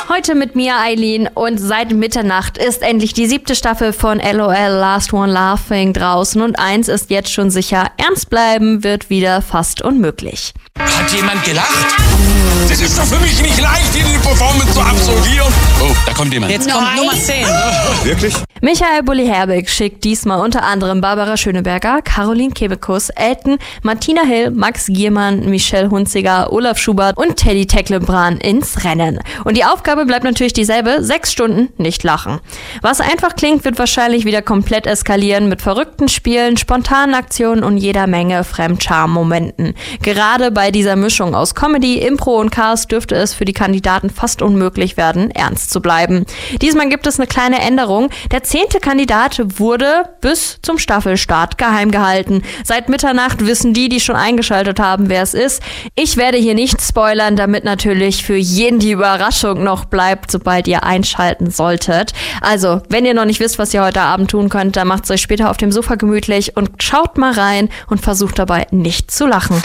Heute mit mir, Eileen, und seit Mitternacht ist endlich die 7. Staffel von LOL Last One Laughing draußen und eins ist jetzt schon sicher, ernst bleiben wird wieder fast unmöglich. Hat jemand gelacht? Das ist doch für mich nicht leicht, hier die Performance zu absolvieren. Oh, da kommt jemand. Jetzt kommt Nummer 10. Wirklich? Michael Bulli-Herbig schickt diesmal unter anderem Barbara Schöneberger, Caroline Kebekus, Elton, Martina Hill, Max Giermann, Michelle Hunziger, Olaf Schubert und Teddy Tecklenbrand ins Rennen. Und die Aufgabe bleibt natürlich dieselbe, 6 Stunden nicht lachen. Was einfach klingt, wird wahrscheinlich wieder komplett eskalieren mit verrückten Spielen, spontanen Aktionen und jeder Menge Fremdscham-Momenten. Gerade bei dieser Mischung aus Comedy, Impro und Chaos dürfte es für die Kandidaten fast unmöglich werden, ernst zu bleiben. Diesmal gibt es eine kleine Änderung. Der 10. Kandidat wurde bis zum Staffelstart geheim gehalten. Seit Mitternacht wissen die schon eingeschaltet haben, wer es ist. Ich werde hier nicht spoilern, damit natürlich für jeden die Überraschung noch bleibt, sobald ihr einschalten solltet. Also, wenn ihr noch nicht wisst, was ihr heute Abend tun könnt, dann macht es euch später auf dem Sofa gemütlich und schaut mal rein und versucht dabei nicht zu lachen.